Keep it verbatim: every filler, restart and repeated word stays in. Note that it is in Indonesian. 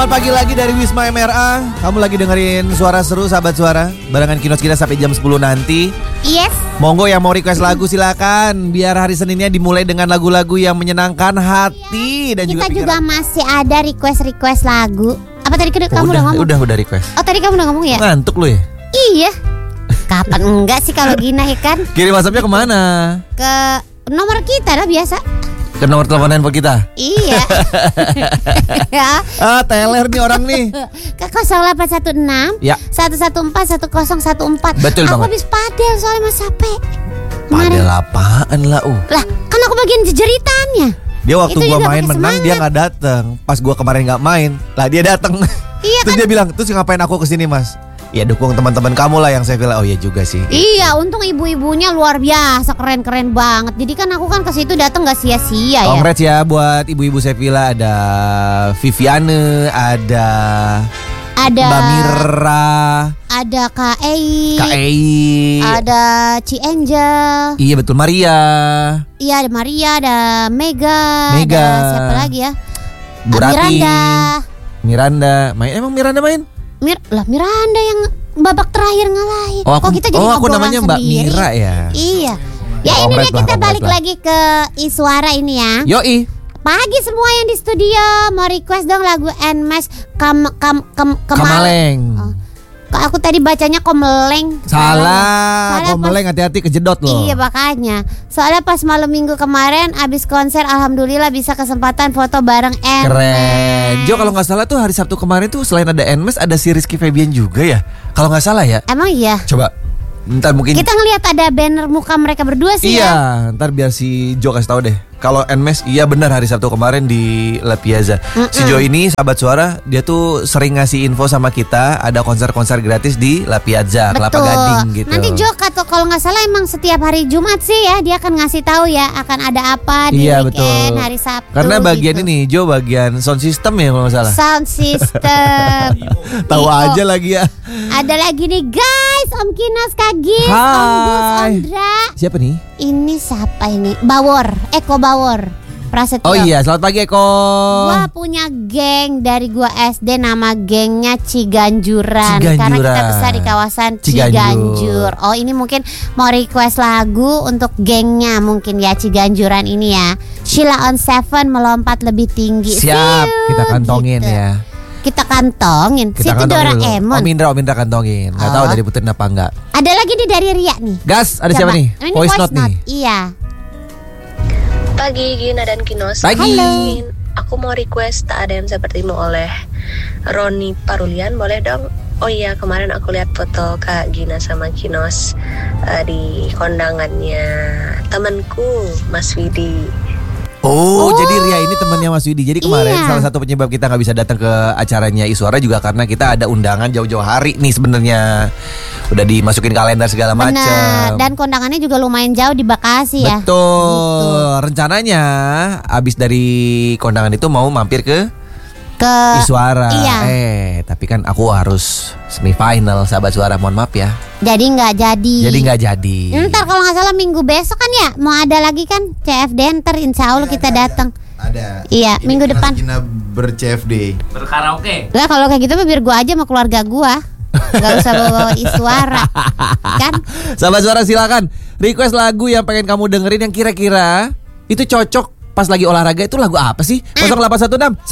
Selamat pagi lagi dari Wisma M R A. Kamu lagi dengerin Suara Seru, sahabat suara. Barengan Kinos kita sampai jam sepuluh nanti. Yes. Monggo yang mau request lagu silakan. Biar hari Seninnya dimulai dengan lagu-lagu yang menyenangkan hati dan Kita juga juga masih ada request-request lagu. Apa tadi kamu udah, udah ngomong? Udah, udah request. Oh tadi kamu udah ngomong ya? Ngantuk lu ya? Iya. Kapan enggak sih kalau Gina ya kan? Kirim WhatsAppnya kemana? Ke nomor kita lah biasa. Ke nomor telepon handphone kita. Iya. Ya. Ah, teler nih orang nih. Ke nol delapan satu enam Ya. satu satu empat satu nol satu empat. Betul Aku banget. habis padel soalnya Mas Sape. Padel apaan lah uh. Lah, kan aku bagian jeritannya. Dia waktu Itu gua juga main pakai menang semangat. dia nggak datang. Pas gua kemarin nggak main, lah dia datang. Iya Terus kan? dia bilang, terus ngapain aku kesini mas? Ya dukung teman-teman kamu lah yang saya bilang. Oh iya juga sih. Iya, untung ibu-ibunya luar biasa, keren-keren banget. Jadi kan aku kan ke situ datang gak sia-sia ya. Congrats ya buat ibu-ibu Sevilla. Ada Viviane, ada Ada Mbak Mira, ada Kak Ei, Kak Ei, ada Ci Angel. iya betul, Maria, Iya, ada Maria, ada Mega, Mega. ada siapa lagi ya? Bu Ah, Rati, Miranda. Miranda, main emang Miranda main? Mir lah Miranda yang babak terakhir ngalahin. Oh aku, Kok kita jadi oh, aku ngobrolan namanya Mbak sendiri? Mira ya. Iya. Ya Oh, ini congrats dia lah, kita congrats balik lah. lagi ke Iswara ini ya. Yoi. Pagi semua yang di studio mau request dong lagu Nmas kam kam kam kemal- Kamaleng. Oh. Kok aku tadi bacanya komeleng. Salah, Salah, Komeleng hati-hati kejedot loh. Iya makanya. Soalnya pas malam minggu kemarin abis konser alhamdulillah bisa kesempatan foto bareng Nmas. Keren. Jo kalau nggak salah tuh hari Sabtu kemarin tuh selain ada Nmas ada si Rizky Febian juga ya. Kalau nggak salah ya. Emang iya. Coba. Ntar mungkin. Kita ngelihat ada banner muka mereka berdua sih ya. Iya, ntar biar si Jo kasih tahu deh. Kalau Nmas iya benar hari Sabtu kemarin di La Piazza. Mm-mm. Si Jo ini sahabat suara, dia tuh sering ngasih info sama kita ada konser-konser gratis di La Piazza, Kelapa Betul. Gading gitu. Nanti Jo kata kalau nggak salah emang setiap hari Jumat sih ya dia akan ngasih tahu ya akan ada apa di Iya, weekend betul. hari Sabtu. Karena bagian gitu. ini Jo bagian sound system ya kalau nggak salah. Sound system. Tahu Io. aja lagi ya. Ada lagi nih guys, Om Kinos Kagis, Om Hai. Gus, Ondra. Siapa nih? Ini siapa ini? Bawor, Eko Bawor. Prasetyo. Oh iya, selamat pagi Eko. Gua punya geng dari gua S D, nama gengnya Ciganjuran. Ciganjuran. Karena kita besar di kawasan Ciganjur. Ciganjur. Oh ini mungkin mau request lagu untuk gengnya mungkin ya Ciganjuran ini ya. Sheila on Seven melompat lebih tinggi. Siap, Siu, kita kantongin gitu. ya. Kita kantongin. Kita Situ kantongin dulu. Doraemon. Om Indra, Om Indra kantongin. Nggak Oh. tahu dari puterin apa enggak. Ada lagi nih dari Ria nih. Gas, ada siapa Coba. nih? Ini Voice note nih. Iya. Pagi Gina dan Kinos. Pagi. Halo. Aku mau request Tak Ada Yang Sepertimu oleh Roni Parulian, boleh dong? Oh iya, kemarin aku lihat foto Kak Gina sama Kinos uh, di kondangannya temanku Mas Widi. Oh, Oh. jadi Ria ini temannya Mas Widi. Jadi kemarin Iya. salah satu penyebab kita nggak bisa datang ke acaranya Iswara juga karena kita ada undangan jauh-jauh hari nih sebenarnya. Udah dimasukin kalender segala Benar. macam. Dan kondangannya juga lumayan jauh di Bekasi ya. Betul. Gitu. Rencananya abis dari kondangan itu mau mampir ke Ke Iswara. Iya. Eh, tapi kan aku harus semifinal sahabat suara. Mohon maaf ya. Jadi nggak jadi. Jadi nggak jadi. Ntar kalau nggak salah minggu besok kan ya mau ada lagi kan C F D, ntar insya Allah kita datang. Ada. Iya, Ini minggu Kinos depan. Gina ber-C F D. Berkaraoke. Lah kalau kayak gitu mah biar gua aja sama keluarga gua. Gak usah bawa Iswara. Kan? Sahabat suara silakan request lagu yang pengen kamu dengerin yang kira-kira itu cocok pas lagi olahraga. Itu lagu apa sih? nol delapan satu enam